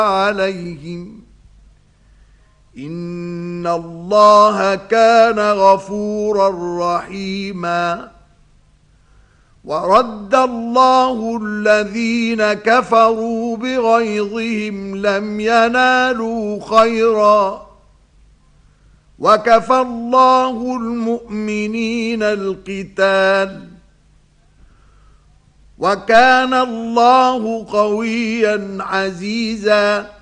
عليهم إن الله كان غفورا رحيما ورد الله الذين كفروا بغيظهم لم ينالوا خيرا وكفى الله المؤمنين القتال وكان الله قويا عزيزا